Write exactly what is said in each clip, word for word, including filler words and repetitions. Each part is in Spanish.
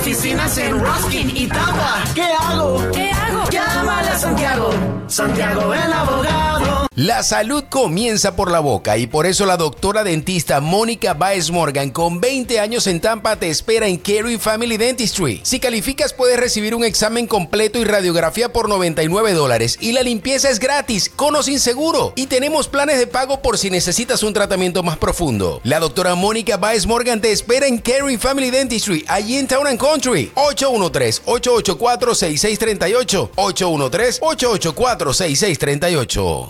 oficinas en Ruskin y Tampa. ¿Qué hago? ¿Qué hago? Llámale a Santiago. Santiago el abogado. La salud comienza por la boca y por eso la doctora dentista Mónica Baez Morgan, con veinte años en Tampa, te espera en Caring Family Dentistry. Si calificas, puedes recibir un examen completo y radiografía por noventa y nueve dólares y la limpieza es gratis, con o sin seguro. Y tenemos planes de pago por si necesitas un tratamiento más profundo. La doctora Mónica Baez Morgan te espera en Caring Family Dentistry, allí en Town and Country. ocho uno tres, ocho ocho cuatro, seis seis tres ocho. ocho uno tres, ocho ocho cuatro, seis seis tres ocho.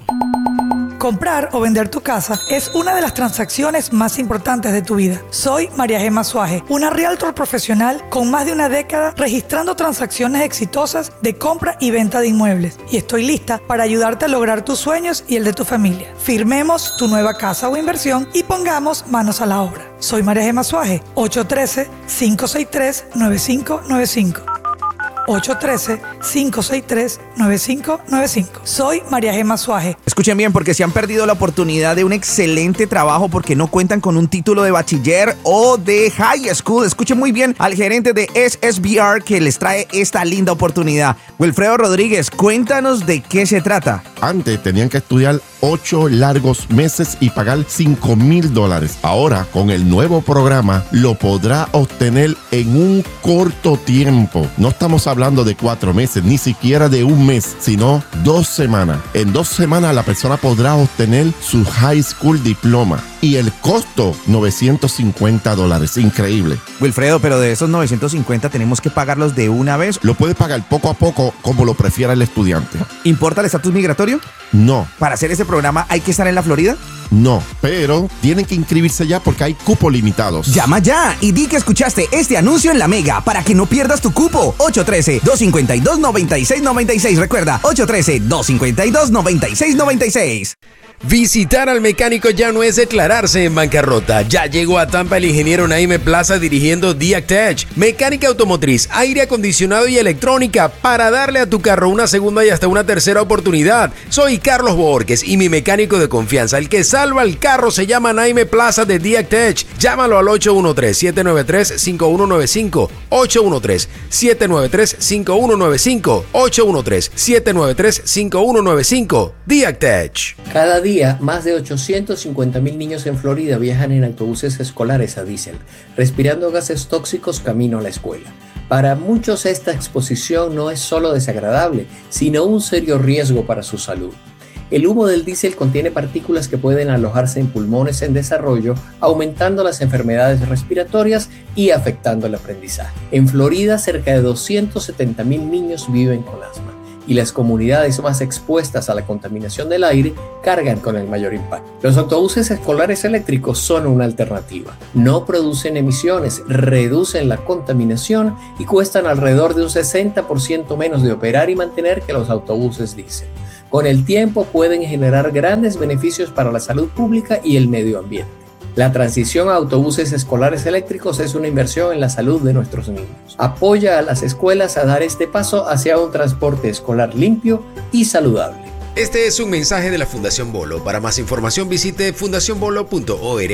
Comprar o vender tu casa es una de las transacciones más importantes de tu vida. Soy María Gema Suaje, una realtor profesional con más de una década registrando transacciones exitosas de compra y venta de inmuebles. Y estoy lista para ayudarte a lograr tus sueños y el de tu familia. Firmemos tu nueva casa o inversión y pongamos manos a la obra. Soy María Gema Suaje, ocho uno tres, cinco seis tres, nueve cinco nueve cinco. ocho uno tres, cinco seis tres, nueve cinco nueve cinco. Soy María Gema Suaje. Escuchen bien, porque si han perdido la oportunidad de un excelente trabajo porque no cuentan con un título de bachiller o de high school, escuchen muy bien al gerente de S S B R que les trae esta linda oportunidad. Wilfredo Rodríguez, cuéntanos de qué se trata. Antes tenían que estudiar ocho largos meses y pagar cinco mil dólares. Ahora, con el nuevo programa, lo podrá obtener en un corto tiempo. No estamos hablando de cuatro meses, ni siquiera de un mes, sino dos semanas. En dos semanas la persona podrá obtener su high school diploma. Y el costo, novecientos cincuenta dólares. Increíble. Wilfredo, pero de esos novecientos cincuenta tenemos que pagarlos de una vez. Lo puede pagar poco a poco, como lo prefiera el estudiante. ¿Importa el estatus migratorio? No. ¿Para hacer ese programa hay que estar en la Florida? No, pero tienen que inscribirse ya porque hay cupos limitados. Llama ya y di que escuchaste este anuncio en La Mega para que no pierdas tu cupo. ocho uno tres, dos cinco dos, nueve seis nueve seis. Recuerda, ocho uno tres, dos cinco dos, nueve seis nueve seis. Visitar al mecánico ya no es declararse en bancarrota. Ya llegó a Tampa el ingeniero Naime Plaza dirigiendo Diactech, mecánica automotriz, aire acondicionado y electrónica, para darle a tu carro una segunda y hasta una tercera oportunidad. Soy Carlos Borges y mi mecánico de confianza, el que salva el carro, se llama Naime Plaza de Diactech. Llámalo al ocho uno tres, siete nueve tres, cinco uno nueve cinco, ocho uno tres, siete nueve tres, cinco uno nueve cinco, ocho uno tres, siete nueve tres, cinco uno nueve cinco. Diactech. Cada día, más de ochocientos cincuenta mil niños en Florida viajan en autobuses escolares a diésel, respirando gases tóxicos camino a la escuela. Para muchos esta exposición no es solo desagradable, sino un serio riesgo para su salud. El humo del diésel contiene partículas que pueden alojarse en pulmones en desarrollo, aumentando las enfermedades respiratorias y afectando el aprendizaje. En Florida, cerca de doscientos setenta mil niños viven con asma, y las comunidades más expuestas a la contaminación del aire cargan con el mayor impacto. Los autobuses escolares eléctricos son una alternativa. No producen emisiones, reducen la contaminación y cuestan alrededor de un sesenta por ciento menos de operar y mantener que los autobuses diésel. Con el tiempo pueden generar grandes beneficios para la salud pública y el medio ambiente. La transición a autobuses escolares eléctricos es una inversión en la salud de nuestros niños. Apoya a las escuelas a dar este paso hacia un transporte escolar limpio y saludable. Este es un mensaje de la Fundación Bolo. Para más información visite fundación bolo punto org.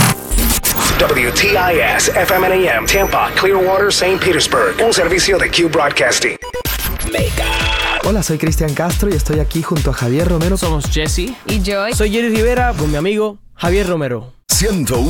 W T I S F M N A M Tampa, Clearwater, Saint Petersburg. Un servicio de Q Broadcasting. Mega. Hola, soy Cristian Castro y estoy aquí junto a Javier Romero. Somos Jesse y Joy. Soy Jerry Rivera con mi amigo Javier Romero. ciento uno